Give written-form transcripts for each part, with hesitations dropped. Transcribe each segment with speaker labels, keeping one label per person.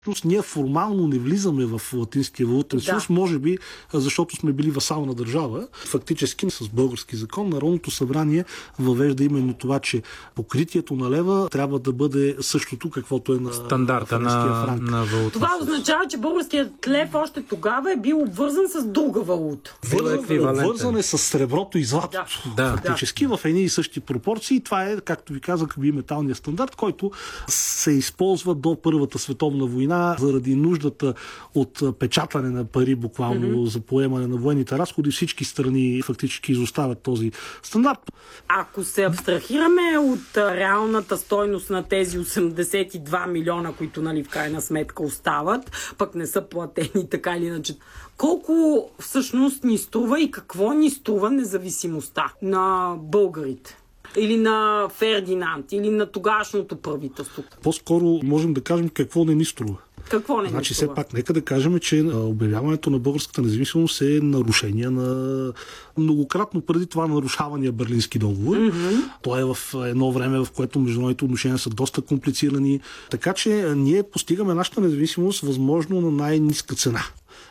Speaker 1: Ние формално не влизаме в Латинския валутен съюз, може би, защото сме били васал на държава. Фактически с български закон Народното събрание въвежда именно това, че покритието на лева трябва да бъде същото, каквото е на
Speaker 2: стандарта на валута.
Speaker 3: Това означава, че българският лев още тогава е бил обвързан с друга валута.
Speaker 1: Обвързан е с среброто и златото. Фактически в едни и същи пропорции. Това е, както ви казах, биметалният стандарт, който се използва до Първата световна война заради нуждата от печатане на пари, буквално за поемане на военните разходи. Всички страни фактически изоставят този стандарт.
Speaker 3: Ако се абстрахираме от реалната стойност на тези 82 милиона, които в крайна сметка остават, пък не са платени така или иначе, колко всъщност ни струва и какво ни струва независимостта на българите? Или на Фердинанд, или на тогашното правителство?
Speaker 1: По-скоро можем да кажем какво не ни струва.
Speaker 3: Какво не ни
Speaker 1: Значи,
Speaker 3: струва?
Speaker 1: все пак, нека да кажем, че обявяването на българската независимост е нарушение на многократно преди това нарушавания Берлински договор. Той е в едно време, в което международните отношения са доста комплицирани. Така че ние постигаме нашата независимост възможно на най-ниска цена.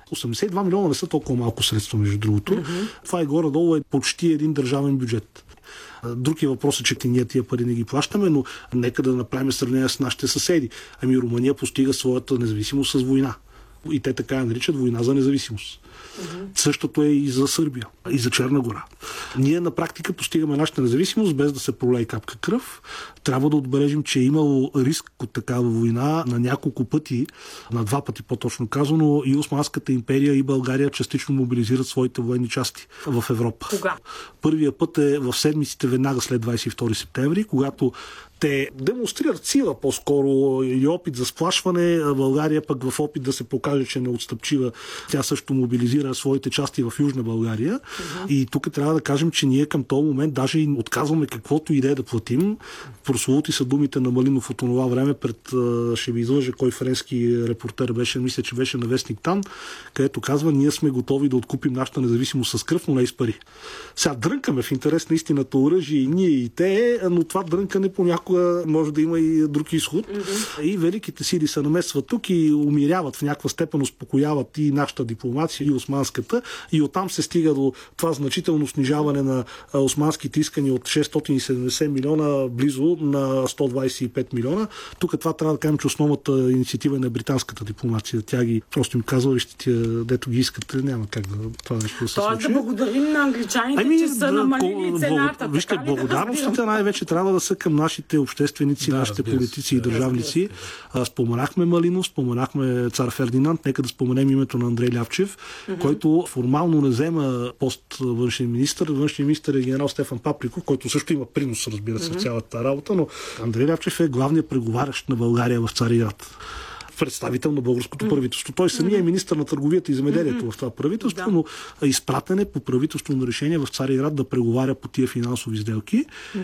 Speaker 1: 82 милиона не са толкова малко средства, между другото. Това е горе-долу почти един държавен бюджет. Друг е въпросът, че ние тия пари не ги плащаме, но нека да направим сравнение с нашите съседи. Румъния постига своята независимост с война. И те така я наричат война за независимост. Същото е и за Сърбия, и за Черна гора. Ние на практика постигаме нашата независимост без да се пролее капка кръв. Трябва да отбележим, че е имало риск от такава война на няколко пъти, на 2 пъти по-точно казано, и Османската империя и България частично мобилизират своите военни части в Европа.
Speaker 3: Кога?
Speaker 1: Първия път е в седмиците веднага след 22 септември, когато те демонстрират сила по-скоро и опит за сплашване. България пък в опит да се покаже, че не отстъпчива. Тя също мобилизира своите части в Южна България. И тук трябва да кажем, че ние към този момент даже и отказваме каквото и да платим. Прословути са думите на Малинов от това време ще ви излъжа кой френски репортер беше, мисля, че беше на вестник там, където казва: ние сме готови да откупим нашата независимост с кръв, но не и с пари. Сега дрънкаме в интерес на истината оръжие и ние и те, но това дрънкане понякога може да има и друг изход. И великите сили се намесват тук и умиряват в някаква степен, успокояват и нашата дипломация, и османската, и оттам се стига до това значително снижаване на османските искания от 670 милиона близо на 125 милиона. Тук това трябва да кажем, че основната инициатива е на британската дипломация. Тя ги просто им казва: вижте, тия, дето ги искате, няма как това нещо да се случи.
Speaker 3: Тоест да благодарим на англичаните, че са намалили цената.
Speaker 1: Вижте, благодарностите най-вече трябва да са към нашите общественици, нашите политици и държавници. Споменахме Малинов, споменахме цар Фердинанд, нека да споменем името на Андрей Ляпчев, който формално не взема пост външен министър. Външен министър е генерал Стефан Паприков, който също има принос, разбира се, в цялата работа, но Андрей Ляпчев е главният преговарящ на България в Цариград. Представител на българското правителство. Той самия е министър на търговията и земеделието в това правителство, но изпратен е по правителствено решение в Цариград да преговаря по тия финансови сделки.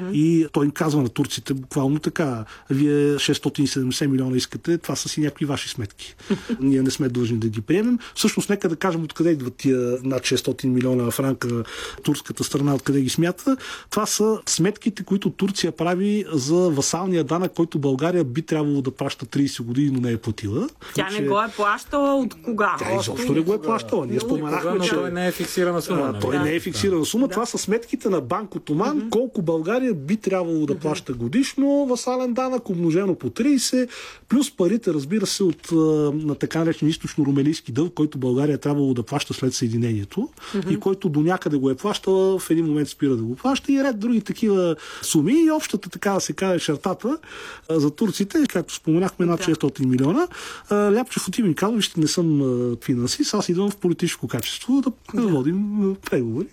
Speaker 1: И той им казва на турците буквално така: вие 670 милиона искате, това са си някакви ваши сметки. Ние не сме длъжни да ги приемем. Всъщност, нека да кажем откъде идват тия над 600 милиона франка турската страна, откъде ги смята. Това са сметките, които Турция прави за васалния данък, който България би трябвало да плаща 30 години, но не е платила.
Speaker 3: Тя не го е плащала от кога?
Speaker 1: Тя изобщо не го е плащала. Ние споменахме, че
Speaker 2: той не е фиксирана сума.
Speaker 1: Той не е фиксирана сума. Това са сметките на Банк от Оман, колко България би трябвало да плаща годишно васален данък, умножено по 30, плюс парите, разбира се, от на така наречен източно-румелийски дълг, който България трябвало да плаща след съединението и който до някъде го е плащала, в един момент спира да го плаща, и ред други такива суми. И общата, така да се каже, чертата за турците, както споменахме, над 600 милиона. Ляпчев отива и казва: вижте, не съм финансист, аз идвам в политическо качество да водим преговори.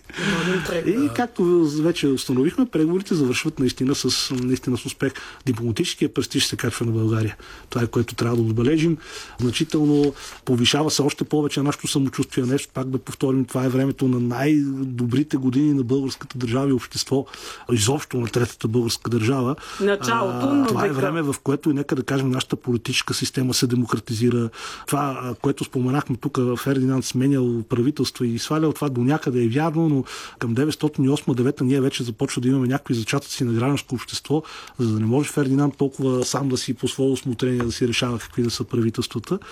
Speaker 1: И както вече установихме, преговорите завършват наистина с успех. Дипломатическия престиж се качва на България. Това е, което трябва да отбележим. Значително повишава се още повече нашето самочувствие. Нещо, пак да повторим, това е времето на най-добрите години на българската държава и общество, изобщо на третата българска държава.
Speaker 3: Началото,
Speaker 1: това е време, в което, и нека да кажем, нашата политическа система се демократизира. Това, което споменахме тук, Фердинанд сменял правителство и свалял, това до някъде е вярно, но към 908-9 ние вече започва да имаме някакви зачатъци на гражданско общество, за да не може Фердинанд толкова сам да си по свое усмотрение да си решава какви да са правителствата.